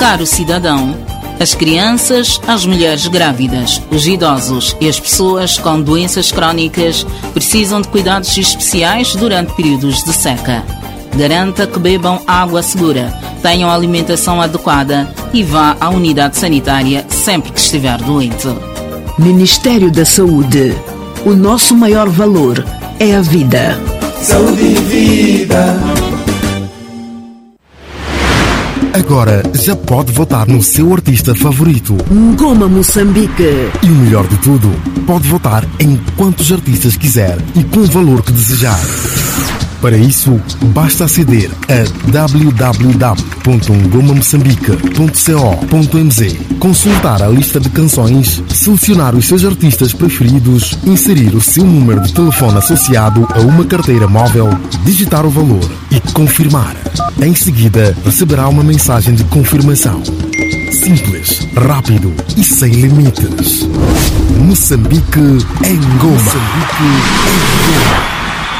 Caro cidadão, as crianças, as mulheres grávidas, os idosos e as pessoas com doenças crónicas precisam de cuidados especiais durante períodos de seca. Garanta que bebam água segura, tenham alimentação adequada e vá à unidade sanitária sempre que estiver doente. Ministério da Saúde. O nosso maior valor é a vida. Saúde e vida. Agora já pode votar no seu artista favorito. Ngoma Moçambique. E o melhor de tudo, pode votar em quantos artistas quiser e com o valor que desejar. Para isso, basta aceder a www.ngomamoçambique.co.mz, consultar a lista de canções, selecionar os seus artistas preferidos, inserir o seu número de telefone associado a uma carteira móvel, digitar o valor e confirmar. Em seguida, receberá uma mensagem de confirmação. Simples, rápido e sem limites. Moçambique em Ngoma. Moçambique em Ngoma.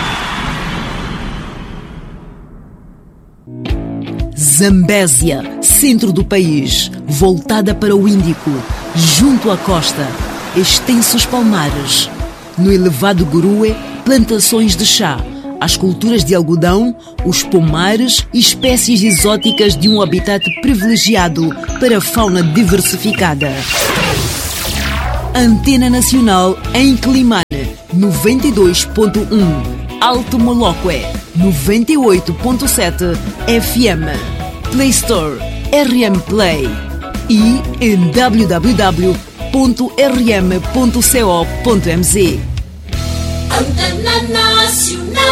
Zambésia, centro do país, voltada para o Índico, junto à costa, extensos palmares. No elevado Gurue, plantações de chá, as culturas de algodão, os pomares e espécies exóticas de um habitat privilegiado para a fauna diversificada. Antena Nacional em Climane, 92.1. Alto Moloque, 98.7 FM. Play Store, RM Play e em www.rm.co.mz. Antena Nacional.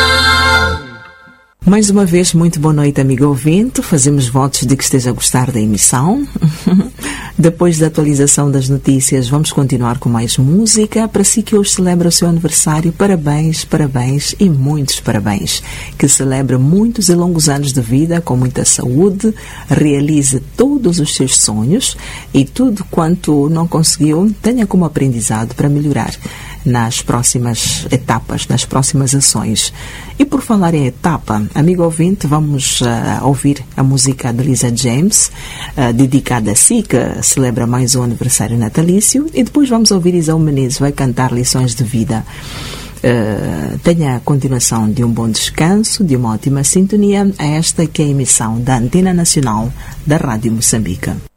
Mais uma vez, muito boa noite, amigo ouvinte. Fazemos votos de que esteja a gostar da emissão. Depois da atualização das notícias, vamos continuar com mais música. Para si que hoje celebra o seu aniversário, parabéns, parabéns e muitos parabéns. Que celebre muitos e longos anos de vida com muita saúde, realize todos os seus sonhos e tudo quanto não conseguiu, tenha como aprendizado para melhorar nas próximas etapas, nas próximas ações. E por falar em etapa, amigo ouvinte, vamos ouvir a música de Lisa James, dedicada a si, que celebra mais um aniversário natalício, e depois vamos ouvir Isaú Menezes, vai cantar Lições de Vida. Tenha a continuação de um bom descanso, de uma ótima sintonia a esta que é a emissão da Antena Nacional da Rádio Moçambique.